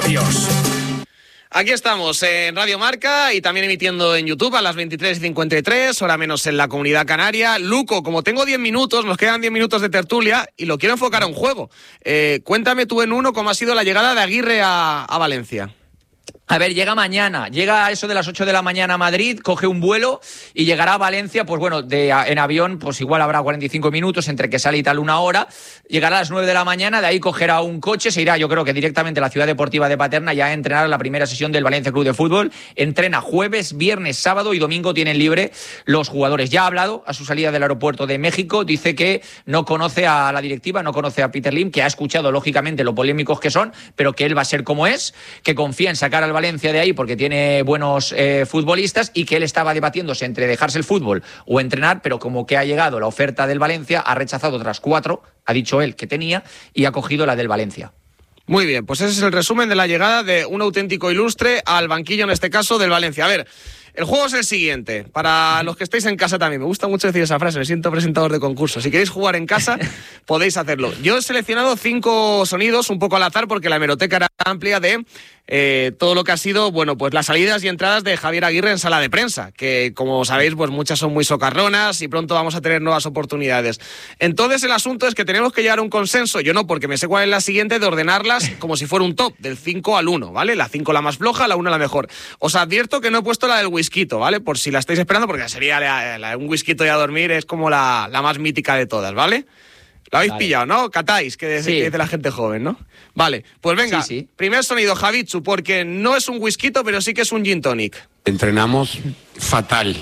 Adiós. Aquí estamos en Radio Marca y también emitiendo en YouTube a las 23:53, hora menos en la Comunidad Canaria. Luco, como tengo 10 minutos, nos quedan 10 minutos de tertulia y lo quiero enfocar a un juego. Cuéntame tú en uno cómo ha sido la llegada de Aguirre a Valencia. A ver, llega mañana, llega a eso de las 8 de la mañana a Madrid, coge un vuelo y llegará a Valencia, pues bueno, en avión, pues igual habrá 45 minutos, entre que sale y tal 1 hora, llegará a las 9 de la mañana, de ahí cogerá un coche, se irá yo creo que directamente a la Ciudad Deportiva de Paterna ya a entrenar la primera sesión del Valencia Club de Fútbol, entrena jueves, viernes, sábado y domingo tienen libre los jugadores. Ya ha hablado a su salida del aeropuerto de México, dice que no conoce a la directiva, no conoce a Peter Lim, que ha escuchado lógicamente lo polémicos que son, pero que él va a ser como es, que confía en sacar al Valencia de ahí porque tiene buenos futbolistas y que él estaba debatiéndose entre dejarse el fútbol o entrenar, pero como que ha llegado la oferta del Valencia, ha rechazado otras 4, ha dicho él que tenía, y ha cogido la del Valencia. Muy bien, pues ese es el resumen de la llegada de un auténtico ilustre al banquillo, en este caso, del Valencia. A ver, el juego es el siguiente, para los que estáis en casa también, me gusta mucho decir esa frase, me siento presentador de concurso. Si queréis jugar en casa, podéis hacerlo. Yo he seleccionado 5 sonidos, un poco al azar, porque la hemeroteca era amplia de todo lo que ha sido, bueno, pues las salidas y entradas de Javier Aguirre en sala de prensa, que como sabéis, pues muchas son muy socarronas y pronto vamos a tener nuevas oportunidades. Entonces el asunto es que tenemos que llegar a un consenso, yo no, porque me sé cuál es la siguiente, de ordenarlas como si fuera un top, del 5 al 1, ¿vale? La 5 la más floja, la 1 la mejor. Os advierto que no he puesto la del whisky, ¿vale? Por si la estáis esperando, porque sería un whisky y a dormir, es como la más mítica de todas, ¿vale? Lo habéis pillado, ¿no? Catáis, que dice la gente joven, ¿no? Vale, pues venga, sí. Primer sonido, Javitsu, porque no es un whisky, pero sí que es un gin tonic. Entrenamos fatal.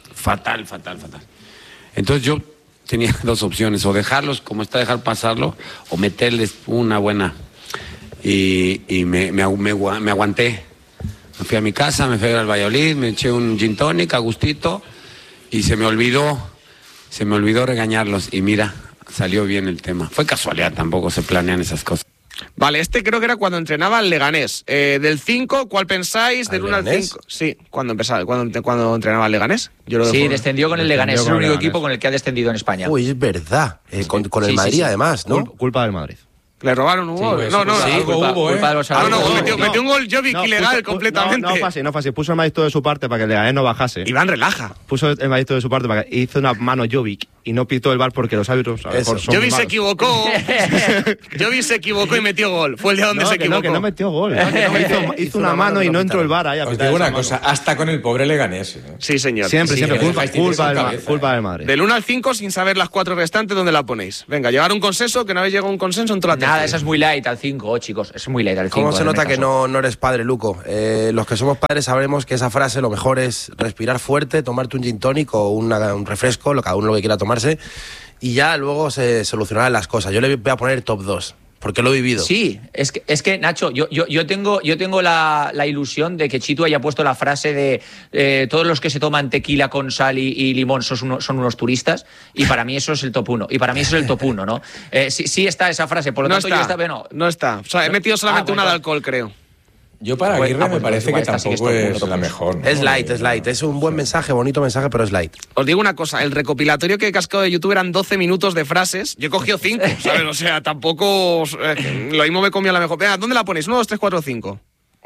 Entonces yo tenía 2 opciones, o dejarlos como está, dejar pasarlo, o meterles una buena. Y me aguanté. Me fui a mi casa, me fui al Valladolid, me eché un gin tonic a gustito y se me olvidó regañarlos. Y mira, salió bien el tema. Fue casualidad, tampoco se planean esas cosas. Vale, este creo que era cuando entrenaba el Leganés. Del 5, ¿cuál pensáis? Del 1 al 5. Sí, cuando entrenaba el Leganés. Descendió con el Leganés, es el único equipo con el que ha descendido en España. Uy, es verdad. Con el Madrid, además, ¿no? Culpa del Madrid. Le robaron un gol. Culpa de los árbitros. Metió un gol Jovic ilegal completamente. No fue así. Puso el Madrid todo de su parte para que el Leganés no bajase. Iván relaja. Puso el Madrid todo de su parte para que hizo una mano Jovic y no pitó el VAR porque los árbitros a lo mejor son Jovic malos. se equivocó. Jovic se equivocó y metió gol. Fue el día donde se equivocó. Que no metió gol. Hizo una mano y no entró el VAR ahí. Os digo una cosa, hasta con el pobre Leganés. Sí, señor. Siempre. Culpa del Madrid. Del 1 al 5, sin saber las 4 restantes, ¿dónde la ponéis? Venga, llegar a un consenso, que no habéis llegado a un consenso en toda la tercera. Nada, esa es muy light al 5, chicos. Es muy light al 5. ¿Cómo se nota que no eres padre, Luco? Los que somos padres sabremos que esa frase lo mejor es respirar fuerte, tomarte un gin tonic o un refresco, cada uno lo que quiera tomarse, y ya luego se solucionarán las cosas. Yo le voy a poner top 2. Porque lo he vivido. Sí, es que Nacho, yo tengo la ilusión de que Chitu haya puesto la frase de todos los que se toman tequila con sal y limón son unos turistas, y para mí eso es el top 1. Y para mí eso es el top 1, ¿no? Sí está esa frase, por lo tanto yo esta vez no. No está. O sea, he metido solamente una de alcohol, creo. Yo para Aguirre me parece que tampoco es la mejor, ¿no? Es light. Es un buen mensaje, bonito mensaje, pero es light. Os digo una cosa, el recopilatorio que he cascado de YouTube eran 12 minutos de frases. Yo he cogido 5, ¿sabes? O sea, tampoco... lo mismo me comía la mejor. Venga, ¿dónde la ponéis? 1, 2, 3, 4, 5.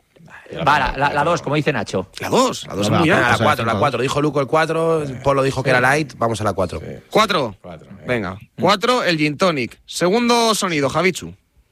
Va, la 2, como dice Nacho. La 2 es muy bien. La 4. Dijo Luco el 4, Polo dijo que era light, vamos a la 4. 4. Venga, 4, el gin tonic. Segundo sonido, Javitsu.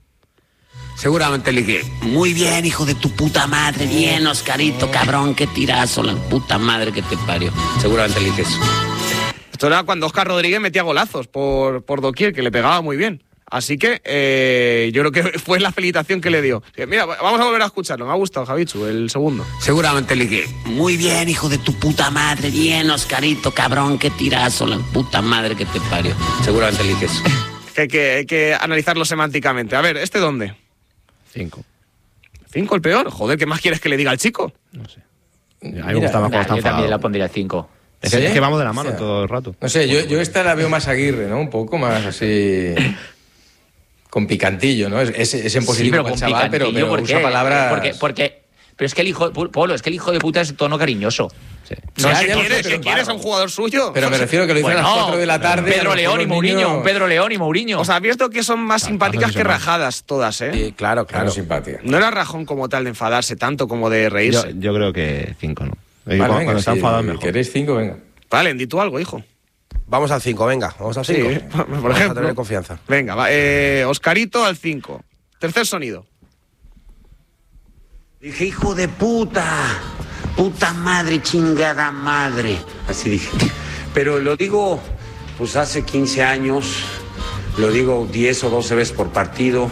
Seguramente le dije, muy bien, hijo de tu puta madre, bien, Oscarito, cabrón, qué tirazo, la puta madre que te parió. seguramente le dije eso. Esto era cuando Óscar Rodríguez metía golazos por doquier, que le pegaba muy bien. Así que yo creo que fue la felicitación que le dio. Mira, vamos a volver a escucharlo. Me ha gustado, Javitsu, el segundo. Seguramente le dije, muy bien, hijo de tu puta madre, bien, Oscarito, cabrón, qué tirazo, la puta madre que te parió. seguramente le dije eso. Que hay que analizarlo semánticamente. A ver, ¿este dónde? 5. 5 el peor. Joder, ¿qué más quieres que le diga al chico? No sé. A mí me gustaba cuando está yo también enfadado. la pondría 5. Es que vamos de la mano todo el rato. No sé, yo esta la veo más Aguirre, ¿no? Un poco más así... con picantillo, ¿no? Es en positivo Sí, pero para el con chaval, pero picantillo, ¿por usa qué? palabras... Pero es que el hijo, Polo, es que el hijo de puta es tono cariñoso. Sí. No, Ya, ¿qué ya lo sé, quieres? pero ¿Qué quieres a un jugador suyo? Pero me refiero que lo hizo a las 4 de la tarde. Pedro León y Mourinho, un Pedro León y Mourinho. O sea, has visto que son más simpáticas que rajadas todas, ¿eh? Sí, claro. Claro, simpática. No era rajón como tal de enfadarse tanto como de reírse. Yo creo que 5, ¿no? Vale, Cuando venga, está si enfadado mejor. ¿Queréis 5? Venga. Vale, di tú algo, hijo. Vamos al 5, venga. Vamos al 5. Sí, por Vamos a ejemplo. tener confianza. Venga, va, Oscarito al 5. Tercer sonido. Dije, hijo de puta, puta madre, chingada madre. Así dije. Pero lo digo, pues hace 15 años, lo digo 10 o 12 veces por partido.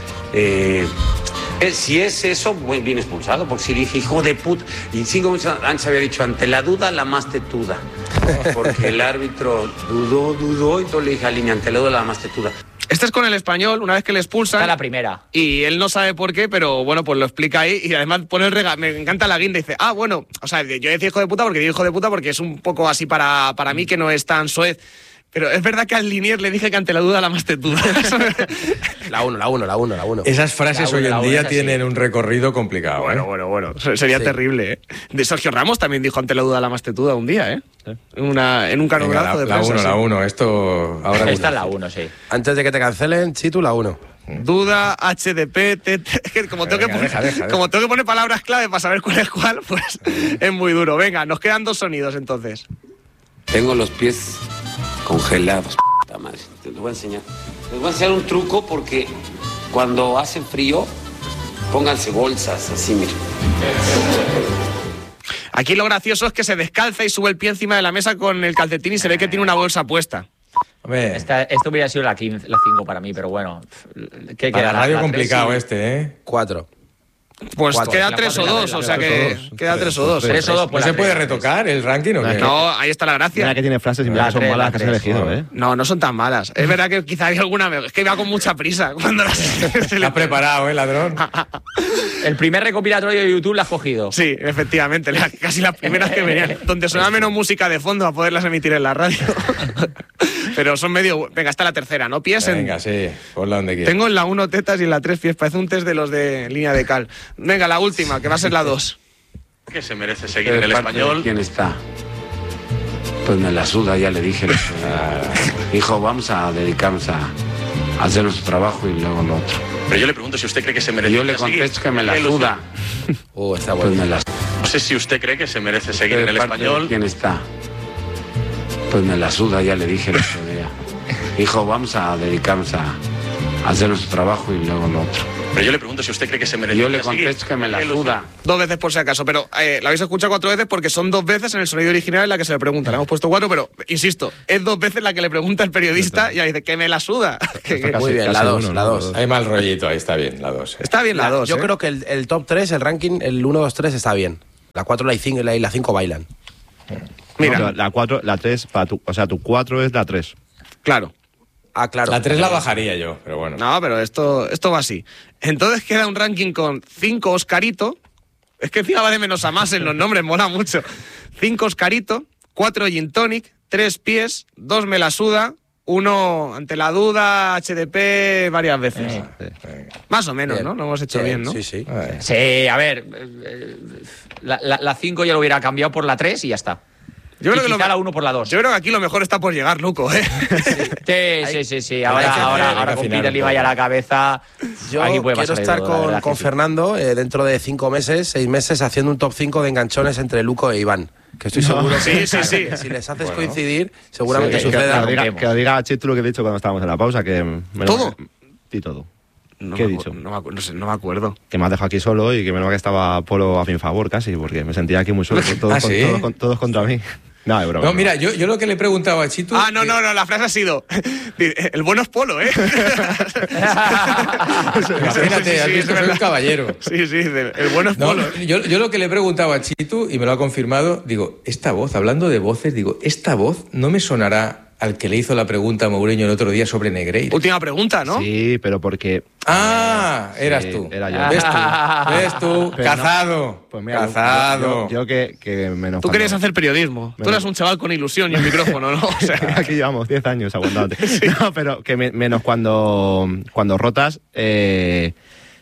Si es eso, bien expulsado, porque si dije, hijo de puta. Y 5 minutos antes había dicho, ante la duda, la más tetuda. Porque el árbitro dudó, y yo le dije a Línea, ante la duda, la más tetuda. Este es con el Español, una vez que le expulsan. Está la primera. Y él no sabe por qué, pero bueno, pues lo explica ahí. Y además pone el regalo. Me encanta la guinda. Y dice, bueno, o sea, yo decía hijo de puta porque digo hijo de puta porque es un poco así para mí que no es tan soez. Pero es verdad que al Linier le dije que ante la duda la más tetuda. La 1. Esas frases hoy en día tienen un recorrido complicado. Bueno. Sería terrible, ¿eh? De Sergio Ramos también dijo ante la duda la más tetuda un día, ¿eh? En un canograzo de prensa. La 1. Esto ahora. Esta es la 1, sí. Antes de que te cancelen, Chitu, la 1. Duda, HDP, como tengo que poner palabras clave para saber cuál es cuál, pues es muy duro. Venga, nos quedan 2 sonidos entonces. Tengo los pies congelados, puta madre. Te lo voy a enseñar. Les voy a enseñar un truco porque cuando hace frío, pónganse bolsas así, miren. Aquí lo gracioso es que se descalza y sube el pie encima de la mesa con el calcetín y se ve que tiene una bolsa puesta. Hombre, Esto hubiera sido la 5 para mí, pero bueno. ¿Qué para queda? la radio La complicado 3 ¿eh? 4. Pues 4. queda La 3 o 2, o sea que queda 3 o 2. 3 o 2. ¿No pues se la puede 3. retocar el ranking o qué? No, ahí está la Mira gracia. que tiene frases y mira La que son tres, malas la que has tres. elegido, ¿eh? No son tan malas. Es verdad que quizá había alguna... Es que iba con mucha prisa cuando las... Está preparado, ladrón. El primer recopilatorio de YouTube lo has cogido. Sí, efectivamente, casi las primeras que venían, donde sonaba menos música de fondo a poderlas emitir en la radio. Pero son medio... Venga, está la tercera, ¿no? Pies en... Venga, sí, ponla donde quieras. Tengo en la 1 tetas y en la 3 pies. Parece un test de los de línea de cal. Venga, la última, que va a ser la 2. Que se merece seguir en el español. ¿Quién está? Pues me la suda, ya le dije. Hijo, vamos a dedicarnos a hacer nuestro trabajo y luego lo otro. Pero yo le pregunto si usted cree que se merece Yo le seguir. contesto que me la ¿Qué ilusión? suda. Está Pues bueno. me la No sé si usted cree que se merece seguir en el español. ¿Quién está? Pues me la suda, ya le dije el otro día. Hijo, vamos a dedicarnos a hacer nuestro trabajo y luego lo otro. Pero yo le pregunto si usted cree que se merece Yo le seguir. contesto que me la ¿Qué ilusión? suda. 2 veces por si acaso, pero la habéis escuchado 4 veces porque son 2 veces en el sonido original en la que se le pregunta. Le hemos puesto 4, pero insisto, es 2 veces la que le pregunta el periodista y ya dice que me la suda. Muy bien, la 2, la 2. Hay mal rollito, ahí está bien, la 2. Está bien la 2. Yo creo que el top 3, el ranking, el 1, 2, 3 está bien. La 4, la 5 bailan. Mira, No, la 4, la 3, o sea, tu 4 es la 3. claro. Ah, claro. La 3 la bajaría yo, pero bueno. No, pero esto va así. Entonces queda un ranking con 5 Oscarito. Es que encima va de menos a más en los nombres, mola mucho. 5 Oscarito, 4 Gin Tonic, 3 pies, 2 me la suda, 1 ante la duda, HDP varias veces. Más o menos, Bien. ¿no? Lo hemos hecho bien, ¿no? Sí, sí. Sí, a ver. La 5 ya lo hubiera cambiado por la 3 y ya está. Yo creo, Y que quizá la 1 por la 2. yo creo que aquí lo mejor está por llegar, Luco, ¿eh? Sí. hay que Ahora con afinar Peter un Lee vaya a poco. la cabeza. Yo aquí puede quiero pasar de estar todo, la verdad con que sí. Fernando dentro de 5 meses, 6 meses, haciendo un top 5 de enganchones entre Luco e Iván. Que estoy seguro que Sí. si les haces coincidir, seguramente Sí, suceda. Que os diga a Chitu lo que he dicho cuando estábamos en la pausa. Que me ¿Todo? Sí, todo. No ¿Qué he me dicho? no me acuerdo. Que me has dejado aquí solo y que menos mal que estaba Polo a mi favor casi, porque me sentía aquí muy solo. ¿Sí? Todos contra mí. No, es broma. No, mira, yo lo que le he preguntado a Chitu... No, la frase ha sido el bueno es Polo, ¿eh? Imagínate, has visto, soy un caballero. Sí, el bueno es No, Polo. yo lo que le he preguntado a Chitu, y me lo ha confirmado, digo, esta voz, hablando de voces, digo, esta voz no me sonará al que le hizo la pregunta a Mourinho el otro día sobre Negreira. Última pregunta, ¿no? Sí, pero porque... Eras Sí, tú. era yo. ¿Ves tú? Pero no. Cazado. Pues mira, Cazado. yo que menos... Tú querías hacer periodismo. Tú eras un chaval con ilusión y un micrófono, ¿no? O sea, Aquí llevamos 10 años aguantándote. No, pero que menos cuando rotas,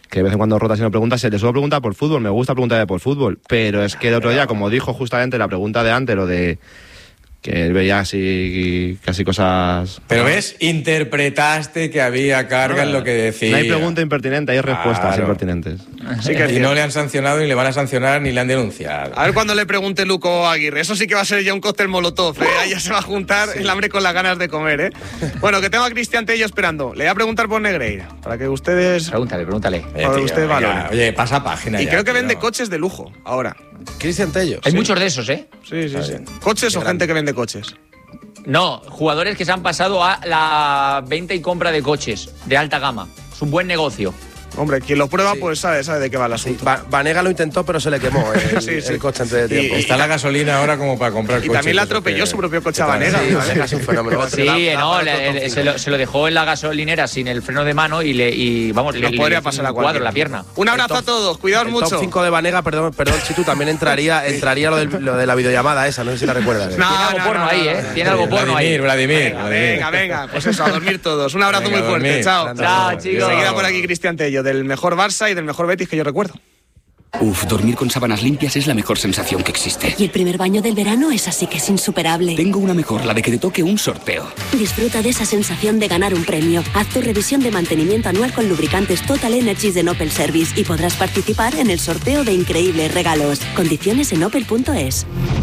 que de vez en cuando rota si no preguntas, se le suelo preguntar por fútbol, me gusta preguntarle por fútbol, pero es que el otro día, como dijo justamente la pregunta de antes, lo de que él veía así casi cosas... Pero ves, interpretaste que había carga en lo que decía. No hay pregunta impertinente, hay respuestas impertinentes. Sí que y no le han sancionado, ni le van a sancionar, ni le han denunciado. A ver cuando le pregunte Luco Aguirre. Eso sí que va a ser ya un cóctel molotov, ¿eh? Ahí ya se va a juntar el hambre con las ganas de comer, ¿eh? Bueno, que tengo a Cristian Tello esperando. Le voy a preguntar por Negreira, para que ustedes... Pregúntale. Para ustedes valoren. Oye, pasa página. Y ya, creo que tío. vende coches de lujo, ahora. Cristian Tello. Hay muchos de esos, ¿eh? Sí. ¿Coches o gente que vende coches? No, jugadores que se han pasado a la venta y compra de coches de alta gama. Es un buen negocio. Hombre, quien lo prueba pues sabe de qué va el asunto. Vanega lo intentó, pero se le quemó el coche antes de tiempo. Está la gasolina ahora como para comprar coches. Y también le atropelló su propio coche a Vanega. Vanega es un fenómeno. Sí, se lo dejó en la gasolinera sin el freno de mano y le podría pasar a cuadro la pierna. Un abrazo a todos, cuidaos mucho. El top 5 de Vanega, perdón, Chitu, también entraría lo de la videollamada esa, no sé si la recuerdas. Tiene algo porno ahí, ¿eh? Tiene algo porno ahí. Vladimir. Venga, pues eso, a dormir todos. Un abrazo muy fuerte, chao. Chao, chicos. Enseguida por aquí Cristian Tello, del mejor Barça y del mejor Betis que yo recuerdo. Dormir con sábanas limpias es la mejor sensación que existe. Y el primer baño del verano es así que es insuperable. Tengo una mejor, la de que te toque un sorteo. Disfruta de esa sensación de ganar un premio. Haz tu revisión de mantenimiento anual con lubricantes Total Energies de Opel Service y podrás participar en el sorteo de increíbles regalos. Condiciones en opel.es.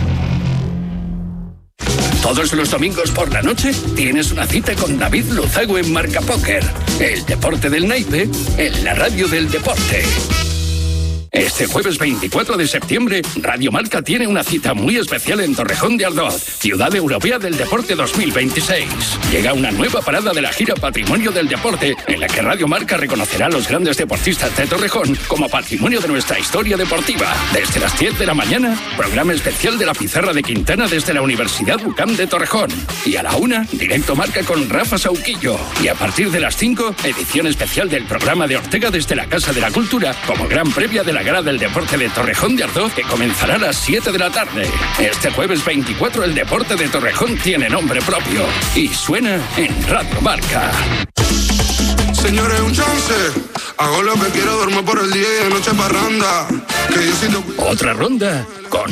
Todos los domingos por la noche tienes una cita con David Luzago en Marca Póker. El deporte del naipe en la radio del deporte. Este jueves 24 de septiembre, Radio Marca tiene una cita muy especial en Torrejón de Ardoz, Ciudad Europea del Deporte 2026. Llega una nueva parada de la gira Patrimonio del Deporte, en la que Radio Marca reconocerá a los grandes deportistas de Torrejón como patrimonio de nuestra historia deportiva. Desde las 10 de la mañana, programa especial de la Pizarra de Quintana desde la Universidad UCAM de Torrejón. Y a la 1, directo Marca con Rafa Sauquillo. Y a partir de las 5, edición especial del programa de Ortega desde la Casa de la Cultura, como gran previa de la Gala del Deporte de Torrejón de Ardoz, que comenzará a las 7 de la tarde. Este jueves 24 el deporte de Torrejón tiene nombre propio y suena en Radio Marca. Señores, un chance. Hago lo que quiero, duermo por el día y de noche parranda. Otra ronda